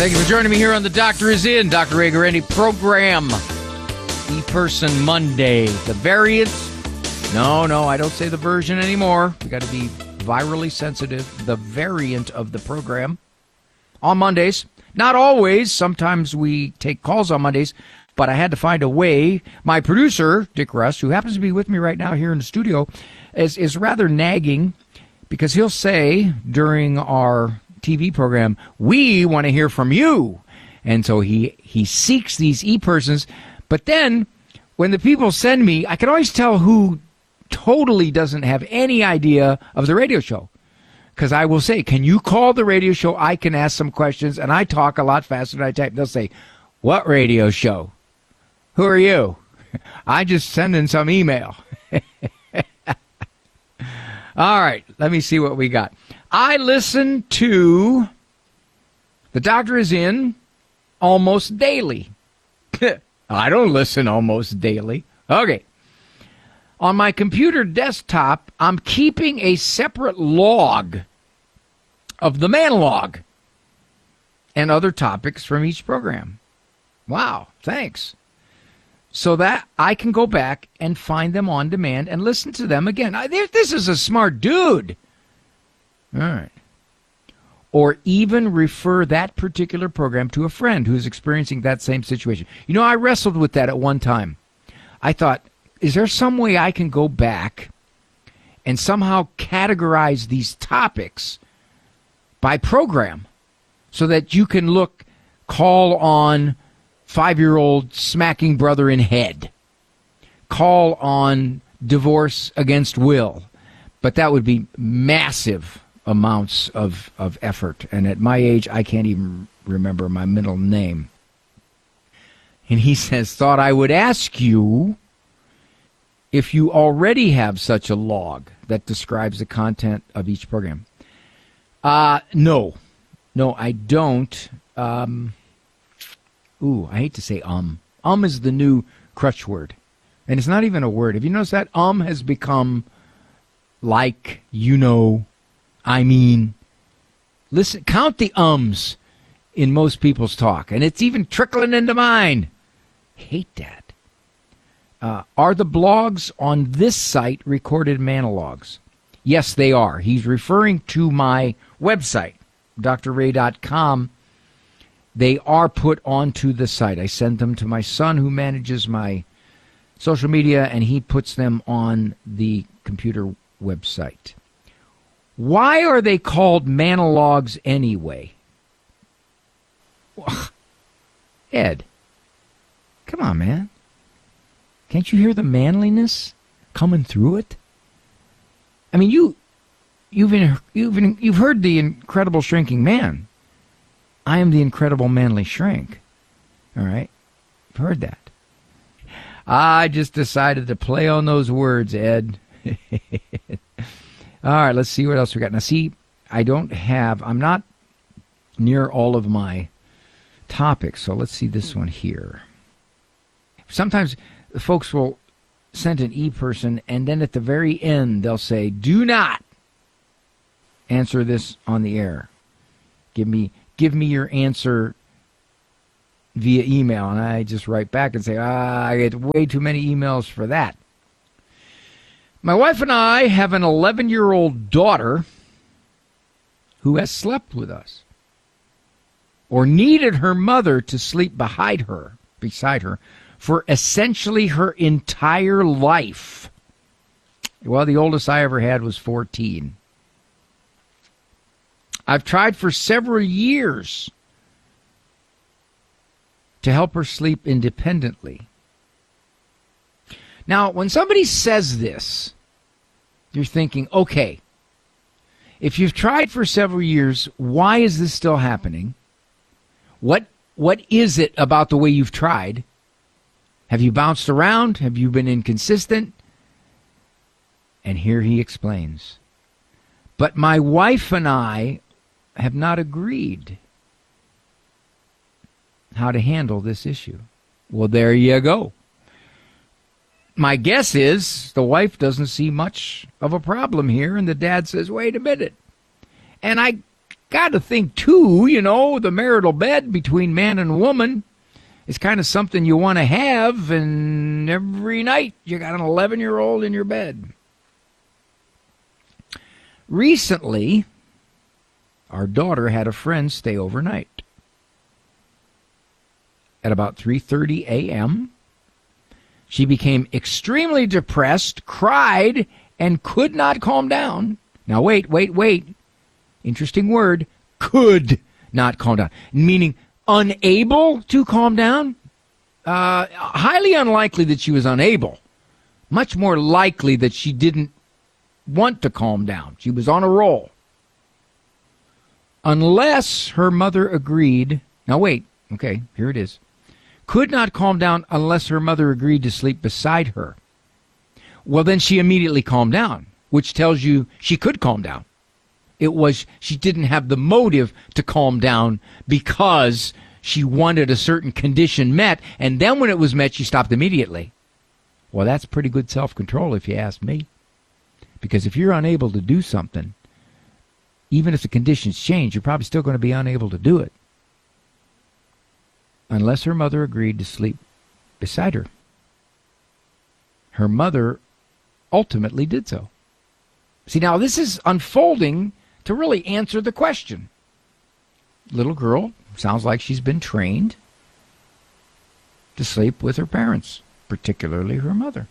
Thank you for joining me here on The Doctor Is In, Dr. Ray Guarendi program. E-Person Monday. The variant. No, I don't say the version anymore. We got to be virally sensitive. The variant of the program on Mondays. Not always. Sometimes we take calls on Mondays, but I had to find a way. My producer, Dick Rust, who happens to be with me right now here in the studio, is rather nagging because he'll say during our TV program, we want to hear from you. And so he seeks these e-persons. But then when the people send me, I can always tell who totally doesn't have any idea of the radio show. Because I will say, can you call the radio show? I can ask some questions, and I talk a lot faster than I type. They'll say, what radio show? Who are you? I just send in some email. All right, let me see what we got. I listen to The Doctor Is In almost daily. I don't listen almost daily. Okay. On my computer desktop, I'm keeping a separate log of the man log and other topics from each program. Wow, thanks. So that I can go back and find them on demand and listen to them again. This is a smart dude. All right. Or even refer that particular program to a friend who's experiencing that same situation. You know, I wrestled with that at one time. I thought, is there some way I can go back and somehow categorize these topics by program so that you can call on 5-year-old smacking brother in head, call on divorce against will. But that would be massive amounts of effort. And at my age, I can't even remember my middle name. And he says, thought I would ask you if you already have such a log that describes the content of each program. No, I don't. I hate to say is the new crutch word. And it's not even a word. Have you noticed that? Has become like, I mean. Listen, count the ums in most people's talk. And it's even trickling into mine. Hate that. Are the blogs on this site recorded monologues? Yes, they are. He's referring to my website, drray.com. They are put onto the site. I send them to my son who manages my social media, and he puts them on the computer website. Why are they called monologues anyway? Ed, come on, man. Can't you hear the manliness coming through it? I mean, you've heard the Incredible Shrinking Man. I am the Incredible Manly Shrink. All right? You've heard that. I just decided to play on those words, Ed. All right, let's see what else we got. Now, see, I'm not near all of my topics, so let's see this one here. Sometimes folks will send an e-person, and then at the very end, they'll say, do not answer this on the air. Give me your answer via email. And I just write back and say, I get way too many emails for that. My wife and I have an 11-year-old daughter who has slept with us or needed her mother to sleep beside her for essentially her entire life. Well, the oldest I ever had was 14. I've tried for several years to help her sleep independently. Now, when somebody says this, you're thinking, okay, if you've tried for several years, why is this still happening? What is it about the way you've tried? Have you bounced around? Have you been inconsistent? And here he explains. But my wife and I have not agreed how to handle this issue. Well, there you go. My guess is the wife doesn't see much of a problem here, and the dad says, wait a minute. And I got to think, too, the marital bed between man and woman is kind of something you want to have, and every night you got an 11-year-old in your bed. Recently, our daughter had a friend stay overnight. At about 3:30 a.m., she became extremely depressed, cried, and could not calm down. Now, wait. Interesting word, could not calm down. Meaning unable to calm down? Highly unlikely that she was unable. Much more likely that she didn't want to calm down. She was on a roll. Unless her mother agreed. Now, wait. Okay, here it is. Could not calm down unless her mother agreed to sleep beside her. Well, then she immediately calmed down, which tells you she could calm down. It was she didn't have the motive to calm down because she wanted a certain condition met, and then when it was met, she stopped immediately. Well, that's pretty good self-control if you ask me. Because if you're unable to do something, even if the conditions change, you're probably still going to be unable to do it. Unless her mother agreed to sleep beside her. Her mother ultimately did so. See, now this is unfolding to really answer the question. Little girl sounds like she's been trained to sleep with her parents, particularly her mother.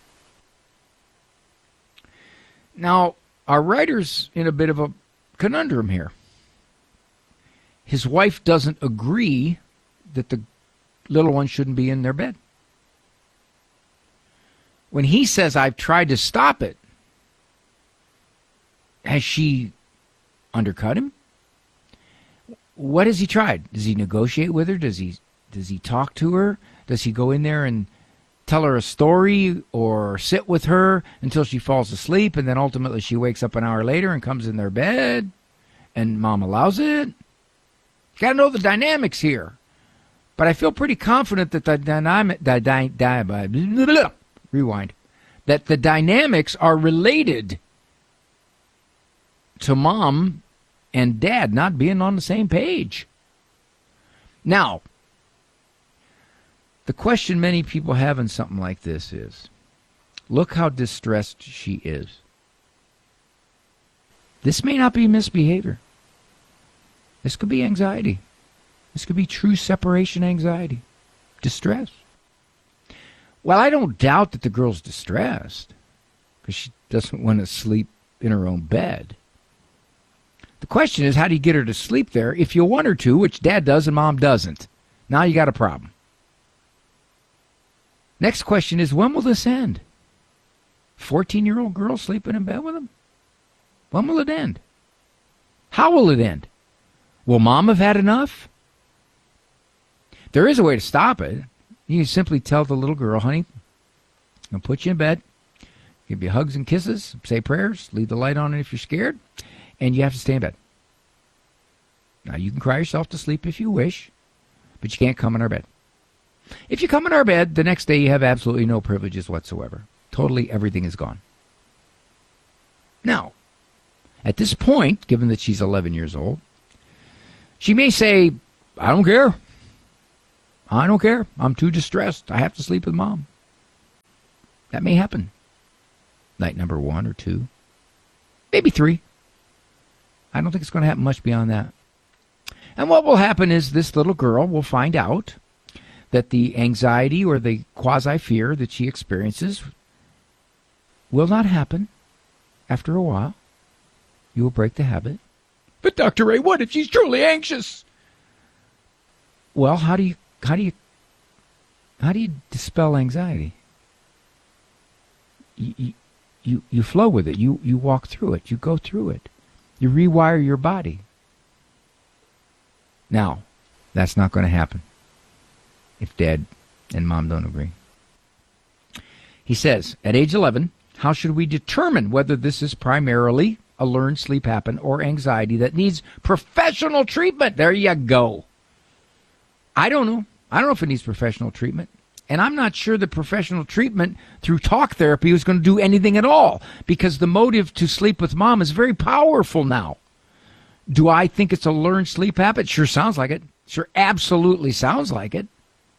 Now, our writer's in a bit of a conundrum here. His wife doesn't agree that the little one shouldn't be in their bed. When he says, I've tried to stop it, has she undercut him? What has he tried? Does he negotiate with her? Does he talk to her? Does he go in there and tell her a story or sit with her until she falls asleep, and then ultimately she wakes up an hour later and comes in their bed and mom allows it? You got to know the dynamics here. But I feel pretty confident that the dynamics are related to mom and dad not being on the same page. Now, the question many people have in something like this is, look how distressed she is. This may not be misbehavior. This could be anxiety. This could be true separation anxiety, distress. Well, I don't doubt that the girl's distressed because she doesn't want to sleep in her own bed. The question is, how do you get her to sleep there if you want her to, which dad does and mom doesn't? Now you got a problem. Next question is, when will this end? 14-year-old girl sleeping in bed with him? When will it end? How will it end? Will mom have had enough? There is a way to stop it. You can simply tell the little girl, honey, I'm going to put you in bed, give you hugs and kisses, say prayers, leave the light on if you're scared, and you have to stay in bed. Now, you can cry yourself to sleep if you wish, but you can't come in our bed. If you come in our bed, the next day you have absolutely no privileges whatsoever. Totally everything is gone. Now, at this point, given that she's 11 years old, she may say, I don't care. I don't care. I'm too distressed. I have to sleep with mom. That may happen. Night number 1 or 2. Maybe 3. I don't think it's going to happen much beyond that. And what will happen is this little girl will find out that the anxiety or the quasi-fear that she experiences will not happen after a while. You will break the habit. But Dr. Ray, what if she's truly anxious? Well, how do you dispel anxiety? You flow with it. You walk through it. You go through it. You rewire your body. Now, that's not going to happen if dad and mom don't agree. He says, at age 11, how should we determine whether this is primarily a learned sleep apnea or anxiety that needs professional treatment? There you go. I don't know. I don't know if it needs professional treatment. And I'm not sure that professional treatment through talk therapy is going to do anything at all, because the motive to sleep with mom is very powerful now. Do I think it's a learned sleep habit? Sure sounds like it. Sure absolutely sounds like it.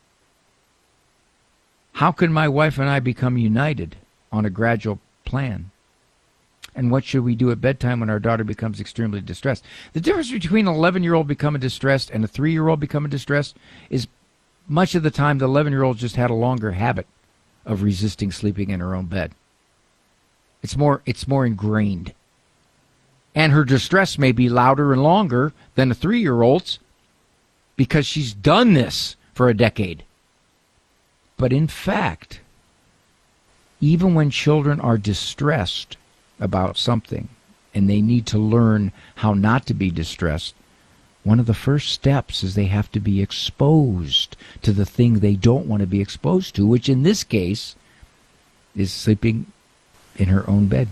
How can my wife and I become united on a gradual plan? And what should we do at bedtime when our daughter becomes extremely distressed? The difference between an 11-year-old becoming distressed and a 3-year-old becoming distressed is much of the time the 11-year-old just had a longer habit of resisting sleeping in her own bed. It's more ingrained. And her distress may be louder and longer than a 3-year-old's because she's done this for a decade. But in fact, even when children are distressed about something and they need to learn how not to be distressed, one of the first steps is they have to be exposed to the thing they don't want to be exposed to, which in this case is sleeping in her own bed.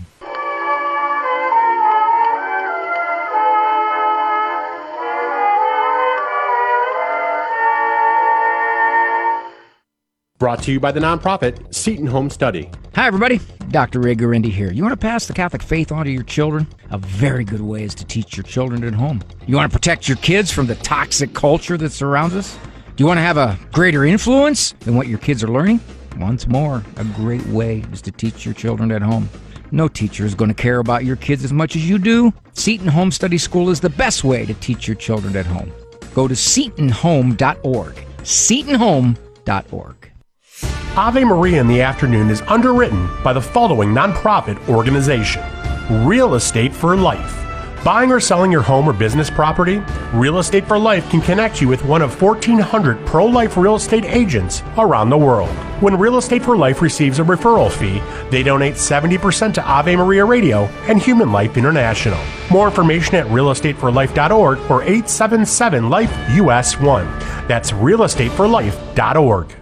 Brought to you by the nonprofit Seton Home Study. Hi, everybody. Dr. Ray Guarendi here. You want to pass the Catholic faith on to your children? A very good way is to teach your children at home. You want to protect your kids from the toxic culture that surrounds us? Do you want to have a greater influence than what your kids are learning? Once more, a great way is to teach your children at home. No teacher is going to care about your kids as much as you do. Seton Home Study School is the best way to teach your children at home. Go to setonhome.org. setonhome.org. Ave Maria in the Afternoon is underwritten by the following nonprofit organization: Real Estate for Life. Buying or selling your home or business property? Real Estate for Life can connect you with one of 1,400 pro-life real estate agents around the world. When Real Estate for Life receives a referral fee, they donate 70% to Ave Maria Radio and Human Life International. More information at realestateforlife.org or 877-LIFE-US1. That's realestateforlife.org.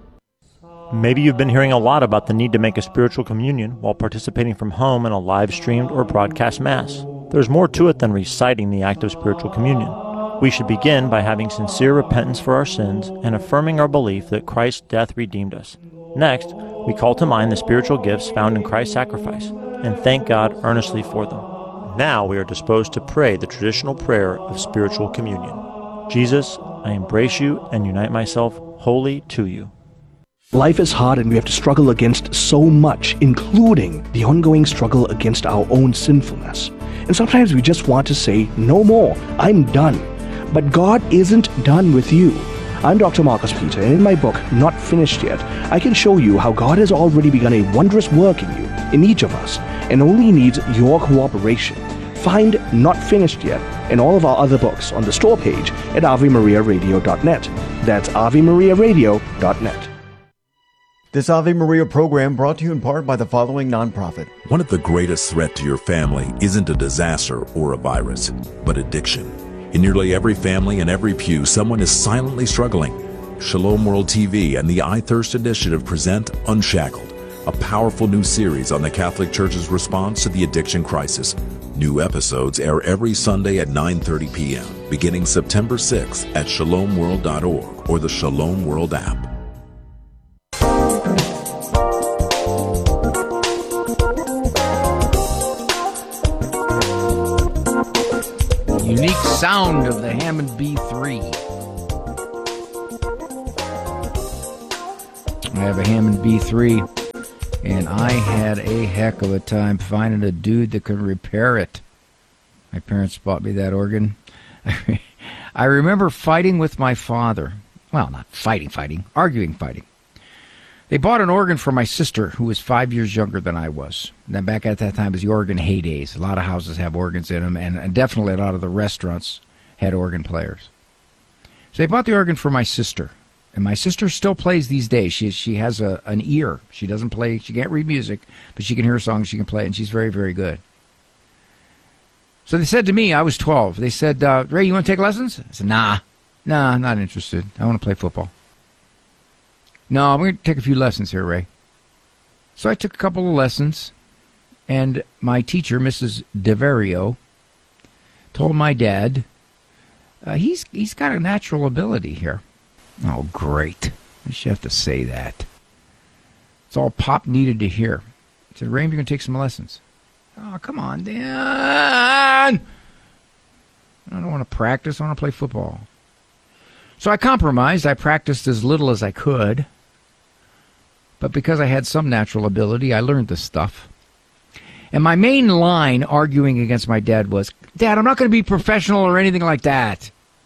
Maybe you've been hearing a lot about the need to make a spiritual communion while participating from home in a live-streamed or broadcast Mass. There's more to it than reciting the act of spiritual communion. We should begin by having sincere repentance for our sins and affirming our belief that Christ's death redeemed us. Next, we call to mind the spiritual gifts found in Christ's sacrifice and thank God earnestly for them. Now we are disposed to pray the traditional prayer of spiritual communion. Jesus, I embrace you and unite myself wholly to you. Life is hard and we have to struggle against so much, including the ongoing struggle against our own sinfulness. And sometimes we just want to say, no more, I'm done. But God isn't done with you. I'm Dr. Marcus Peter, and in my book, Not Finished Yet, I can show you how God has already begun a wondrous work in you, in each of us, and only needs your cooperation. Find Not Finished Yet and all of our other books on the store page at AveMariaRadio.net. That's AveMariaRadio.net. This Ave Maria program brought to you in part by the following nonprofit. One of the greatest threats to your family isn't a disaster or a virus, but addiction. In nearly every family and every pew, someone is silently struggling. Shalom World TV and the iThirst Initiative present Unshackled, a powerful new series on the Catholic Church's response to the addiction crisis. New episodes air every Sunday at 9:30 p.m., beginning September 6th at shalomworld.org or the Shalom World app. Unique sound of the Hammond B3. I have a Hammond B3, and I had a heck of a time finding a dude that could repair it. My parents bought me that organ. I remember fighting with my father. Well, not fighting, arguing. They bought an organ for my sister, who was 5 years younger than I was. Now, back at that time, it was the organ heydays. A lot of houses have organs in them, and definitely a lot of the restaurants had organ players. So they bought the organ for my sister, and my sister still plays these days. She has an ear. She doesn't play. She can't read music, but she can hear songs. She can play, and she's very, very good. So they said to me, I was 12. They said, "Ray, you want to take lessons?" I said, Nah, I'm not interested. I want to play football. No, I'm going to take a few lessons here, Ray. So I took a couple of lessons, and my teacher, Mrs. DeVario, told my dad, he's got a natural ability here. Oh, great. I should have to say that. It's all Pop needed to hear. He said, Ray, you're going to take some lessons. Oh, come on, Dan. I don't want to practice. I want to play football. So I compromised. I practiced as little as I could. But because I had some natural ability, I learned this stuff. And my main line arguing against my dad was, Dad, I'm not going to be professional or anything like that.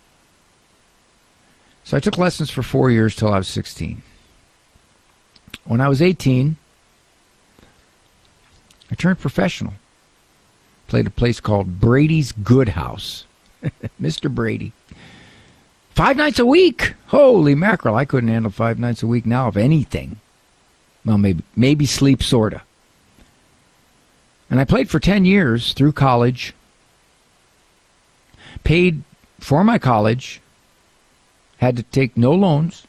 So I took lessons for 4 years till I was 16. When I was 18, I turned professional. Played a place called Brady's Good House. Mr. Brady. 5 nights a week. Holy mackerel. I couldn't handle 5 nights a week now of anything. Well, maybe sleep, sorta. And I played for 10 years through college. Paid for my college. Had to take no loans.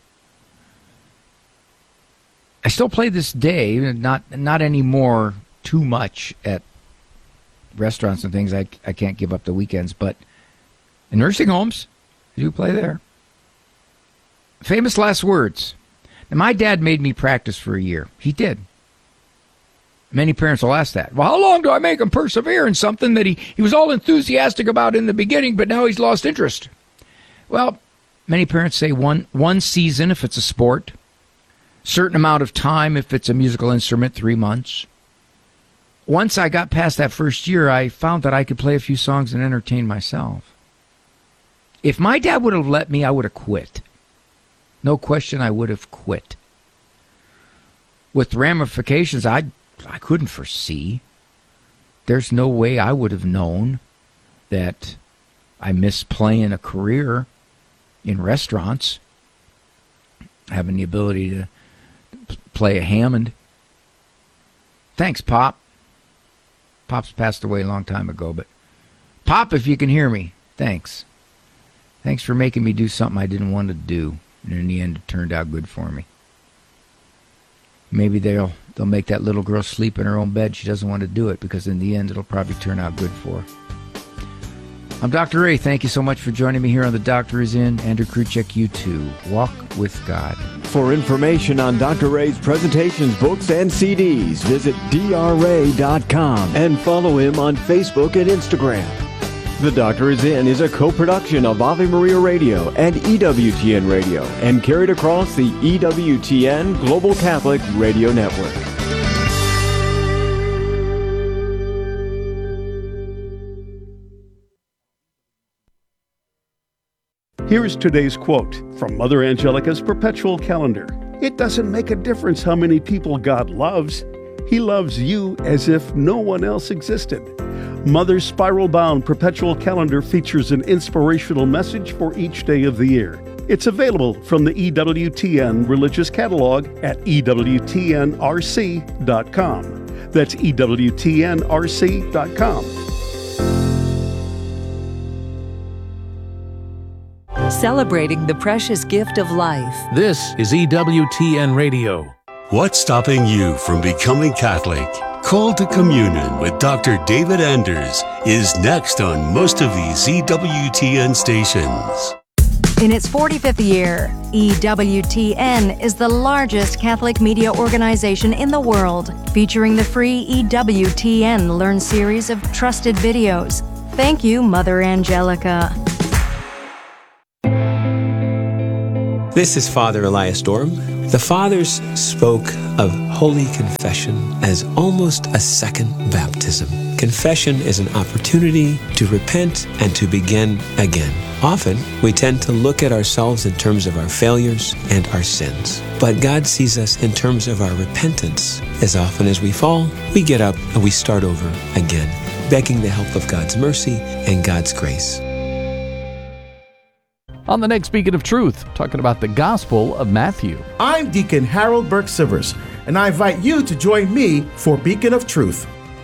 I still play this day, not anymore too much at restaurants and things. I can't give up the weekends, but in nursing homes, I do play there. Famous last words. Now, my dad made me practice for a year. He did. Many parents will ask that. Well, how long do I make him persevere in something that he was all enthusiastic about in the beginning, but now he's lost interest? Well, many parents say one season if it's a sport, certain amount of time if it's a musical instrument, 3 months. Once I got past that first year, I found that I could play a few songs and entertain myself. If my dad would have let me, I would have quit. No question, I would have quit. With ramifications I couldn't foresee. There's no way I would have known that I missed playing a career in restaurants, having the ability to play a Hammond. Thanks, Pop. Pop's passed away a long time ago, but Pop, if you can hear me, thanks. Thanks for making me do something I didn't want to do. And in the end, it turned out good for me. Maybe they'll make that little girl sleep in her own bed. She doesn't want to do it because in the end, it'll probably turn out good for her. I'm Dr. Ray. Thank you so much for joining me here on The Doctor Is In. Andrew Kruchek, you too. Walk with God. For information on Dr. Ray's presentations, books, and CDs, visit drray.com and follow him on Facebook and Instagram. The Doctor Is In is a co-production of Ave Maria Radio and EWTN Radio and carried across the EWTN Global Catholic Radio Network. Here is today's quote from Mother Angelica's Perpetual Calendar. It doesn't make a difference how many people God loves. He loves you as if no one else existed. Mother's spiral-bound Perpetual Calendar features an inspirational message for each day of the year. It's available from the EWTN Religious Catalog at EWTNRC.com. That's EWTNRC.com. Celebrating the precious gift of life. This is EWTN Radio. What's stopping you from becoming Catholic? Call to Communion with Dr. David Anders is next on most of these EWTN stations. In its 45th year, EWTN is the largest Catholic media organization in the world, featuring the free EWTN Learn series of trusted videos. Thank you, Mother Angelica. This is Father Elias Dorm. The Fathers spoke of Holy Confession as almost a second baptism. Confession is an opportunity to repent and to begin again. Often, we tend to look at ourselves in terms of our failures and our sins. But God sees us in terms of our repentance. As often as we fall, we get up and we start over again, begging the help of God's mercy and God's grace. On the next Beacon of Truth, talking about the Gospel of Matthew. I'm Deacon Harold Burke-Sivers, and I invite you to join me for Beacon of Truth.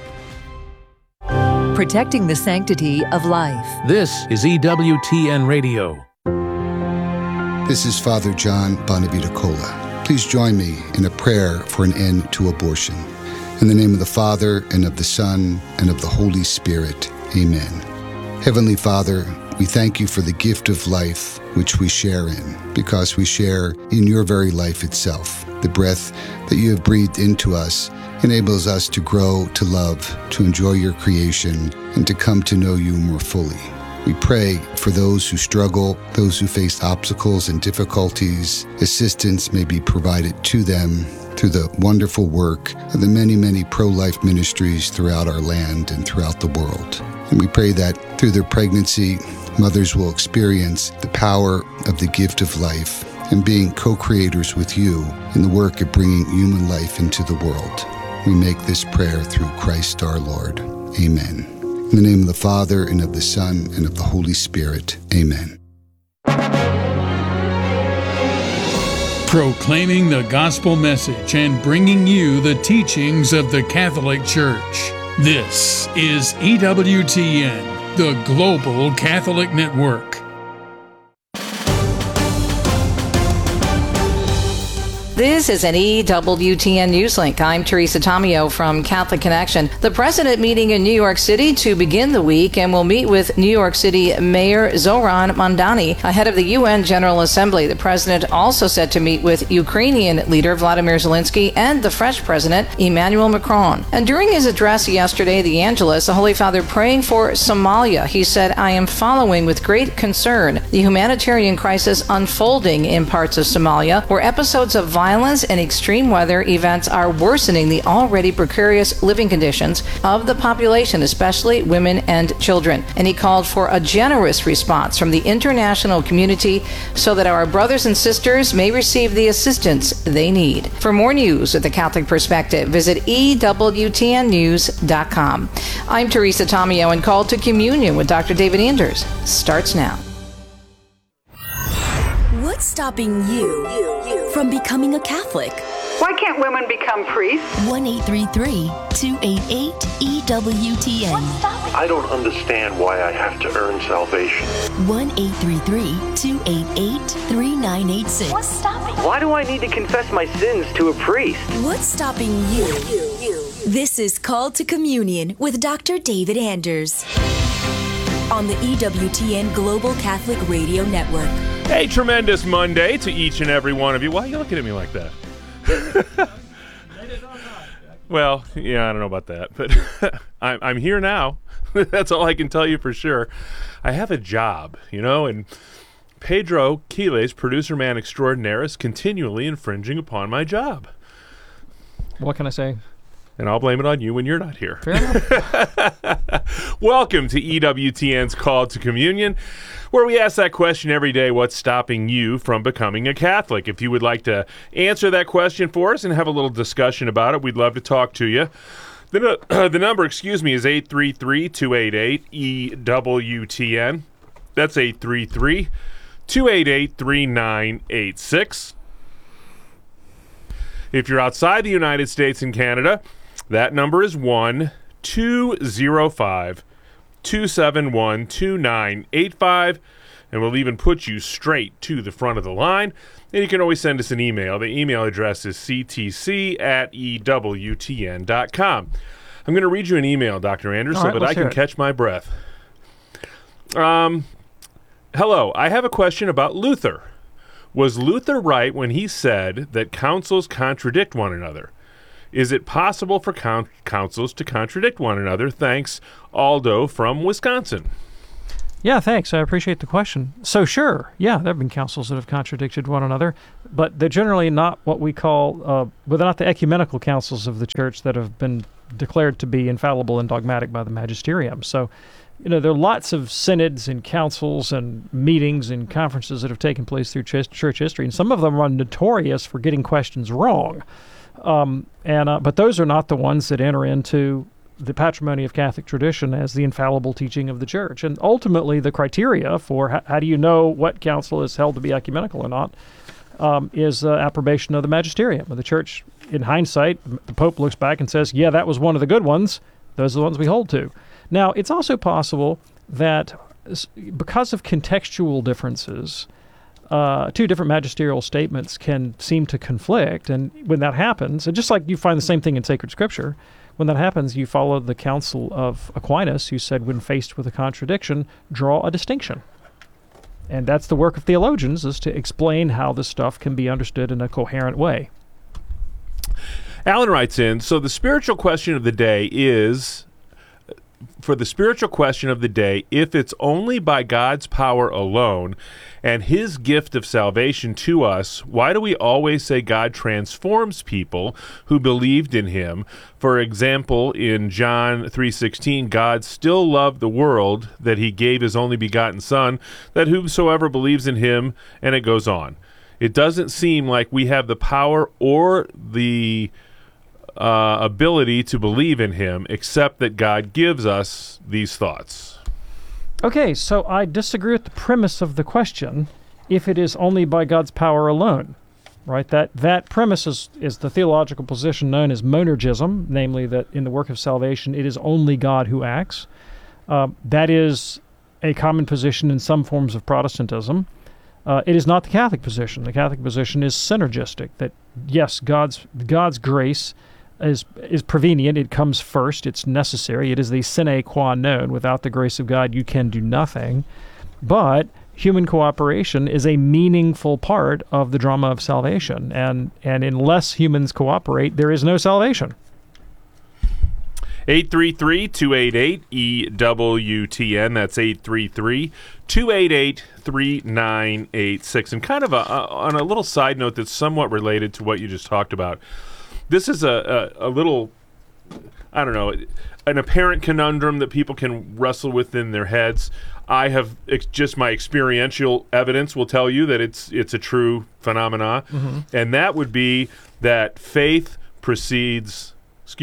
Protecting the sanctity of life. This is EWTN Radio. This is Father John Bonavita Cola. Please join me in a prayer for an end to abortion. In the name of the Father, and of the Son, and of the Holy Spirit. Amen. Heavenly Father, we thank you for the gift of life which we share in, because we share in your very life itself. The breath that you have breathed into us enables us to grow, to love, to enjoy your creation, and to come to know you more fully. We pray for those who struggle, those who face obstacles and difficulties. Assistance may be provided to them through the wonderful work of the many, many pro-life ministries throughout our land and throughout the world. And we pray that through their pregnancy, mothers will experience the power of the gift of life and being co-creators with you in the work of bringing human life into the world. We make this prayer through Christ our Lord. Amen. In the name of the Father, and of the Son, and of the Holy Spirit. Amen. Proclaiming the gospel message and bringing you the teachings of the Catholic Church. This is EWTN, the Global Catholic Network. This is an EWTN Newslink. I'm Teresa Tomeo from Catholic Connection. The president meeting in New York City to begin the week and will meet with New York City Mayor Zoran Mamdani ahead of the UN General Assembly. The president also set to meet with Ukrainian leader Vladimir Zelensky and the French president Emmanuel Macron. And during his address yesterday, the Angelus, the Holy Father praying for Somalia, he said, "I am following with great concern the humanitarian crisis unfolding in parts of Somalia, where episodes of violence and extreme weather events are worsening the already precarious living conditions of the population, especially women and children." And he called for a generous response from the international community so that our brothers and sisters may receive the assistance they need. For more news with the Catholic perspective, visit EWTNnews.com. I'm Teresa Tomeo, and Call to Communion with Dr. David Anders starts now. What's stopping you from becoming a Catholic? Why can't women become priests? 1-833-288-EWTN. I don't understand why I have to earn salvation. 1-833-288-3986. What's stopping? Why do I need to confess my sins to a priest? What's stopping you? This is Call to Communion with Dr. David Anders on the EWTN Global Catholic Radio Network. Hey, tremendous Monday to each and every one of you. Why are you looking at me like that? Well, yeah, I don't know about that, but I'm here now. That's all I can tell you for sure. I have a job, and Pedro Quiles, producer man extraordinaire, is continually infringing upon my job. What can I say? And I'll blame it on you when you're not here. Fair enough. Welcome to EWTN's Call to Communion, where we ask that question every day: what's stopping you from becoming a Catholic? If you would like to answer that question for us and have a little discussion about it, we'd love to talk to you. The number, is 833-288-EWTN. That's 833-288-3986. If you're outside the United States and Canada, that number is 1-205-271-2985, and we'll even put you straight to the front of the line. And you can always send us an email. The email address is ctc@ewtn.com. I'm going to read you an email, Dr. Anders, so that I can catch my breath. Hello, I have a question about Luther. Was Luther right when he said that councils contradict one another? Is it possible for councils to contradict one another? Thanks, Aldo from Wisconsin. Yeah, thanks. I appreciate the question. So sure, yeah, there have been councils that have contradicted one another, but they're generally not what we call, they're not the ecumenical councils of the church that have been declared to be infallible and dogmatic by the magisterium. So, there are lots of synods and councils and meetings and conferences that have taken place through church history, and some of them are notorious for getting questions wrong. But those are not the ones that enter into the patrimony of Catholic tradition as the infallible teaching of the church. And ultimately, the criteria for how do you know what council is held to be ecumenical or not is approbation of the magisterium of the church. In hindsight, the Pope looks back and says, yeah, that was one of the good ones. Those are the ones we hold to. Now, it's also possible that because of contextual differences, two different magisterial statements can seem to conflict. And when that happens, and just like you find the same thing in sacred scripture, when that happens, you follow the counsel of Aquinas, who said, when faced with a contradiction, draw a distinction. And that's the work of theologians, is to explain how this stuff can be understood in a coherent way. Alan writes in, so the spiritual question of the day is, for the spiritual question of the day, if it's only by God's power alone and his gift of salvation to us, why do we always say God transforms people who believed in him? For example, in John 3:16, God still loved the world that he gave his only begotten Son, that whosoever believes in him, and it goes on. It doesn't seem like we have the power or the ability to believe in him, except that God gives us these thoughts. Okay, so I disagree with the premise of the question, if it is only by God's power alone, right? That premise is the theological position known as monergism, namely that in the work of salvation, it is only God who acts. That is a common position in some forms of Protestantism. It is not the Catholic position. The Catholic position is synergistic, that yes, God's grace is prevenient. It comes first. It's necessary. It is the sine qua non. Without the grace of God, you can do nothing. But human cooperation is a meaningful part of the drama of salvation. And unless humans cooperate, there is no salvation. 833-288-EWTN. That's 833-288-3986. And kind of on a little side note that's somewhat related to what you just talked about, this is a little, I don't know, an apparent conundrum that people can wrestle with in their heads. I have just my experiential evidence will tell you that it's a true phenomena, and that would be that faith precedes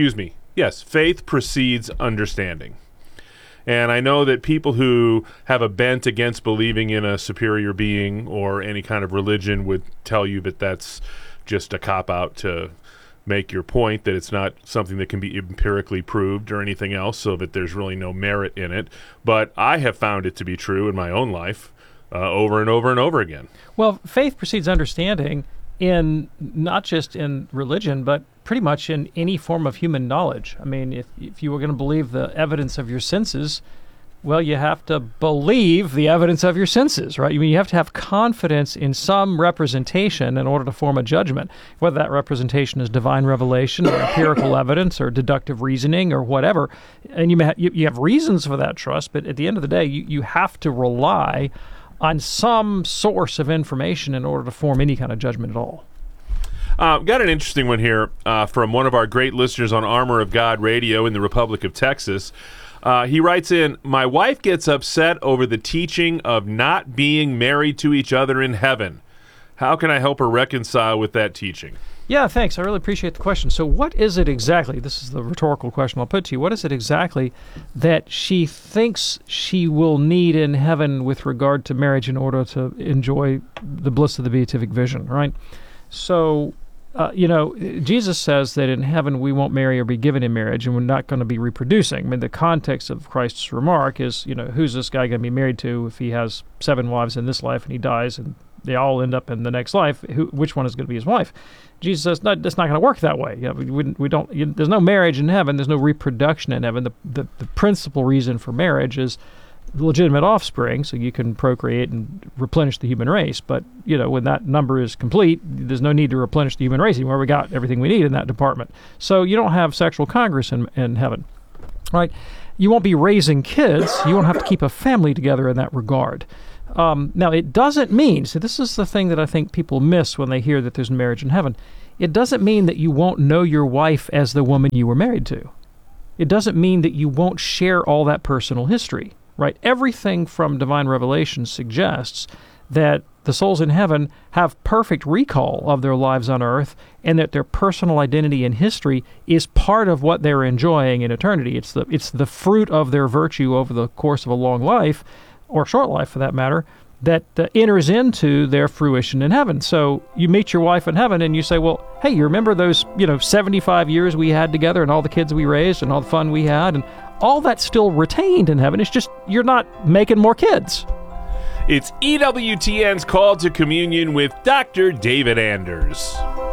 understanding. And I know that people who have a bent against believing in a superior being or any kind of religion would tell you that that's just a cop-out to make your point, that it's not something that can be empirically proved or anything else, so that there's really no merit in it. But I have found it to be true in my own life over and over and over again. Well, faith precedes understanding in not just in religion, but pretty much in any form of human knowledge. I mean, if you were going to believe the evidence of your senses, well, you have to believe the evidence of your senses, right? I mean, you have to have confidence in some representation in order to form a judgment, whether that representation is divine revelation or empirical evidence or deductive reasoning or whatever. And you have reasons for that trust, but at the end of the day, you have to rely on some source of information in order to form any kind of judgment at all. Got an interesting one here from one of our great listeners on Armor of God Radio in the Republic of Texas. He writes in, my wife gets upset over the teaching of not being married to each other in heaven. How can I help her reconcile with that teaching? Yeah, thanks. I really appreciate the question. So what is it exactly, this is the rhetorical question I'll put to you, what is it exactly that she thinks she will need in heaven with regard to marriage in order to enjoy the bliss of the beatific vision, right? So, Jesus says that in heaven we won't marry or be given in marriage, and we're not going to be reproducing. I mean, the context of Christ's remark is, who's this guy going to be married to if he has 7 wives in this life and he dies and they all end up in the next life? Which one is going to be his wife? Jesus says, no, that's not going to work that way. We don't. There's no marriage in heaven. There's no reproduction in heaven. The principal reason for marriage is legitimate offspring, so you can procreate and replenish the human race. But when that number is complete, there's no need to replenish the human race anymore. We got everything we need in that department. So you don't have sexual congress in heaven, right? You won't be raising kids. You won't have to keep a family together in that regard. Now, it doesn't mean, so this is the thing that I think people miss when they hear that there's marriage in heaven. It doesn't mean that you won't know your wife as the woman you were married to. It doesn't mean that you won't share all that personal history, right? Everything from divine revelation suggests that the souls in heaven have perfect recall of their lives on earth, and that their personal identity and history is part of what they're enjoying in eternity. It's the fruit of their virtue over the course of a long life, or short life for that matter, that enters into their fruition in heaven. So you meet your wife in heaven and you say, well, hey, you remember those 75 years we had together and all the kids we raised and all the fun we had, and all that's still retained in heaven. It's just you're not making more kids. It's EWTN's Call to Communion with Dr. David Anders.